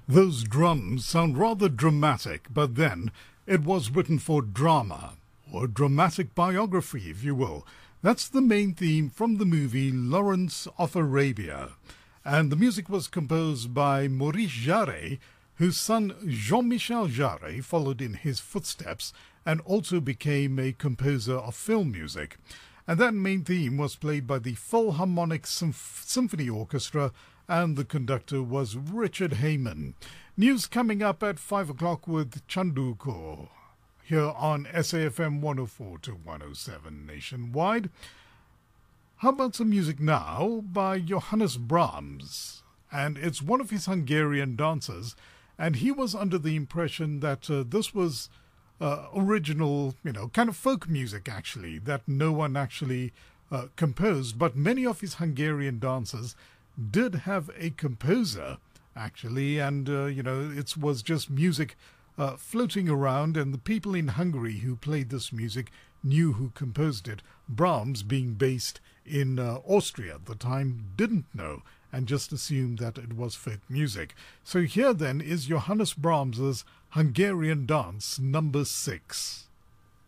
Those drums sound rather dramatic, but then it was written for drama, or dramatic biography, if you will. That's the main theme from the movie Lawrence of Arabia. And the music was composed by Maurice Jarre, whose son Jean-Michel Jarre followed in his footsteps and also became a composer of film music. And that main theme was played by the Philharmonic Symphony Orchestra, and the conductor was Richard Heyman. News coming up at 5 o'clock with Chandu Kaur, here on SAFM 104 to 107 nationwide. How about some music now by Johannes Brahms? And it's one of his Hungarian dancers, and he was under the impression that this was original, kind of folk music, actually, that no one actually composed. But many of his Hungarian dancers did have a composer, actually, and, it was just music floating around, and the people in Hungary who played this music knew who composed it. Brahms, being based in Austria at the time, didn't know and just assumed that it was folk music. So here then is Johannes Brahms's Hungarian Dance number 6.